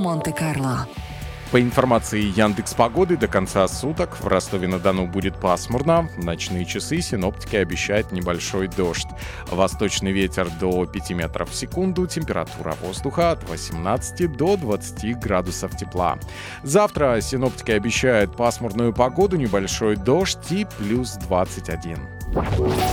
Монте-Карло. По информации Яндекс.Погоды, до конца суток в Ростове-на-Дону будет пасмурно. В ночные часы синоптики обещают небольшой дождь. Восточный ветер до 5 метров в секунду. Температура воздуха от 18 до 20 градусов тепла. Завтра синоптики обещают пасмурную погоду, небольшой дождь и плюс 21.